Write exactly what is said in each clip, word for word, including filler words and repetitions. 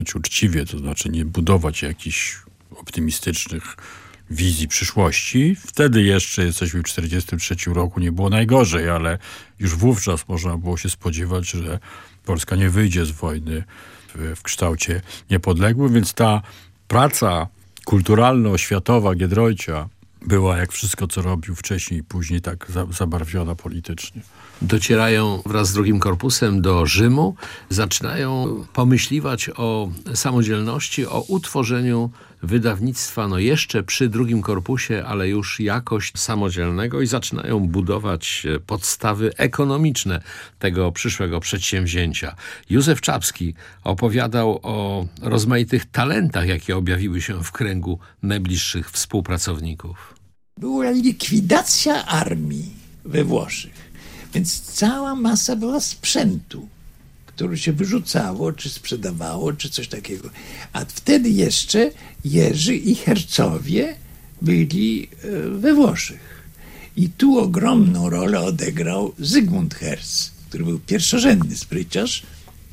być uczciwie, to znaczy nie budować jakichś optymistycznych wizji przyszłości. Wtedy jeszcze, jesteśmy w czterdziestym trzecim roku, nie było najgorzej, ale już wówczas można było się spodziewać, że Polska nie wyjdzie z wojny w, w kształcie niepodległym, więc ta praca kulturalno-oświatowa Giedroycia była, jak wszystko, co robił wcześniej i później, tak za, zabarwiona politycznie. Docierają wraz z drugim korpusem do Rzymu, zaczynają pomyśliwać o samodzielności, o utworzeniu wydawnictwa, no jeszcze przy drugim korpusie, ale już jakoś samodzielnego i zaczynają budować podstawy ekonomiczne tego przyszłego przedsięwzięcia. Józef Czapski opowiadał o rozmaitych talentach, jakie objawiły się w kręgu najbliższych współpracowników. Była likwidacja armii we Włoszech, więc cała masa była sprzętu, które się wyrzucało, czy sprzedawało, czy coś takiego. A wtedy jeszcze Jerzy i hercowie byli we Włoszech. I tu ogromną rolę odegrał Zygmunt Herz, który był pierwszorzędny spryciarz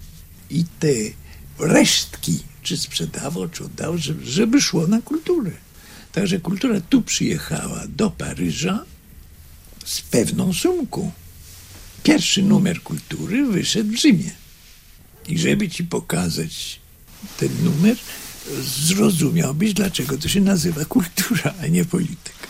i te resztki czy sprzedawał, czy oddawał, żeby, żeby szło na kulturę. Także kultura tu przyjechała do Paryża z pewną sumką. Pierwszy numer Kultury wyszedł w Rzymie. I żeby ci pokazać ten numer, zrozumiałbyś, dlaczego to się nazywa kultura, a nie polityka.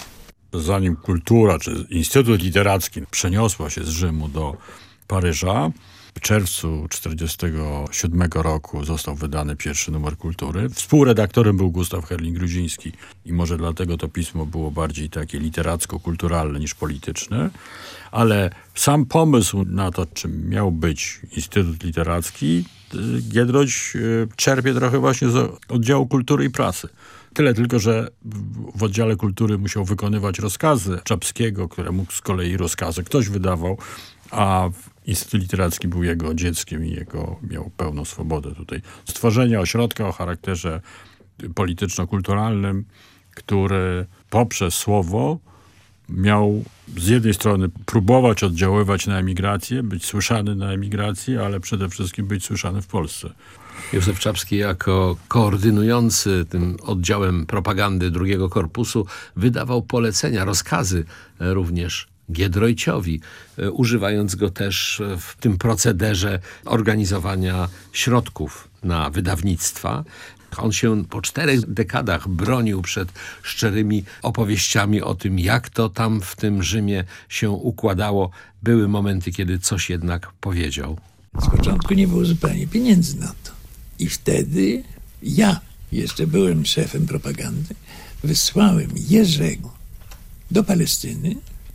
Zanim kultura, czy Instytut Literacki przeniosła się z Rzymu do Paryża, w czerwcu tysiąc dziewięćset czterdziestego siódmego roku został wydany pierwszy numer Kultury. Współredaktorem był Gustaw Herling-Gruziński i może dlatego to pismo było bardziej takie literacko-kulturalne niż polityczne, ale sam pomysł na to, czym miał być Instytut Literacki, Giedroyć czerpie trochę właśnie z oddziału kultury i prasy. Tyle tylko, że w oddziale kultury musiał wykonywać rozkazy Czapskiego, które mógł z kolei rozkazy ktoś wydawał, a Instytut Literacki był jego dzieckiem i jego miał pełną swobodę tutaj stworzenia ośrodka o charakterze polityczno-kulturalnym, który poprzez słowo miał z jednej strony próbować oddziaływać na emigrację, być słyszany na emigracji, ale przede wszystkim być słyszany w Polsce. Józef Czapski jako koordynujący tym oddziałem propagandy drugiego korpusu wydawał polecenia, rozkazy również Giedroyciowi, używając go też w tym procederze organizowania środków na wydawnictwa. On się po czterech dekadach bronił przed szczerymi opowieściami o tym, jak to tam w tym Rzymie się układało. Były momenty, kiedy coś jednak powiedział. Z początku nie było zupełnie pieniędzy na to. I wtedy ja, jeszcze byłem szefem propagandy, wysłałem Jerzego do Palestyny,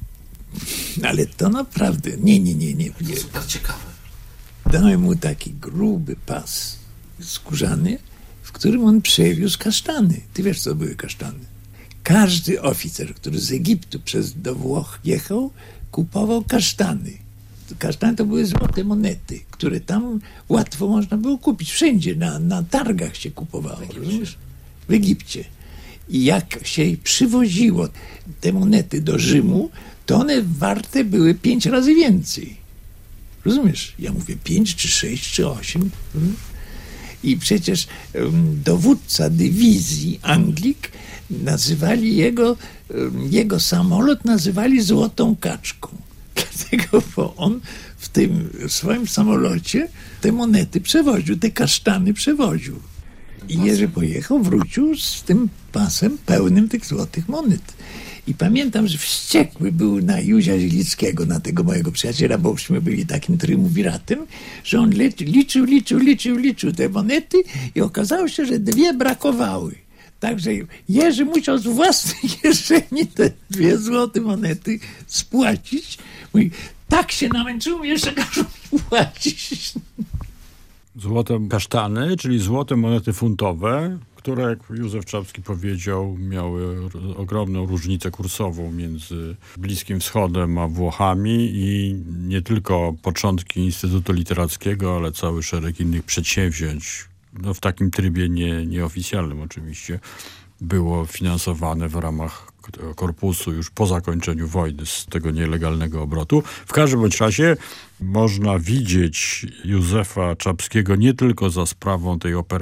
ale to naprawdę, nie, nie, nie, nie. nie. Super ciekawe. Dałem mu taki gruby pas skórzany, w którym on przewiózł kasztany. Ty wiesz, co były kasztany? Każdy oficer, który z Egiptu przez do Włoch jechał, kupował kasztany. Kasztany to były złote monety, które tam łatwo można było kupić. Wszędzie, na, na targach się kupowało, rozumiesz? W Egipcie. I jak się przywoziło te monety do Rzymu, to one warte były pięć razy więcej. Rozumiesz? Ja mówię pięć, czy sześć, czy osiem. I przecież um, dowódca dywizji Anglik nazywali jego, um, jego samolot nazywali złotą kaczką. Dlatego, bo on w tym swoim samolocie te monety przewoził, te kasztany przewoził. I Jerzy pojechał, wrócił z tym pasem pełnym tych złotych monet. I pamiętam, że wściekły był na Józia Zilickiego, na tego mojego przyjaciela, bośmy byli takim trymwiratem, że on liczył, liczył, liczył, liczył te monety i okazało się, że dwie brakowały. Także Jerzy musiał z własnej kieszeni te dwie złote monety spłacić. Mówi, tak się namęczyłem, jeszcze każą płacić. Złote kasztany, czyli złote monety funtowe, które, jak Józef Czapski powiedział, miały ogromną różnicę kursową między Bliskim Wschodem a Włochami i nie tylko początki Instytutu Literackiego, ale cały szereg innych przedsięwzięć, no w takim trybie nie, nieoficjalnym oczywiście, było finansowane w ramach korpusu już po zakończeniu wojny z tego nielegalnego obrotu. W każdym bądź razie można widzieć Józefa Czapskiego nie tylko za sprawą tej operacji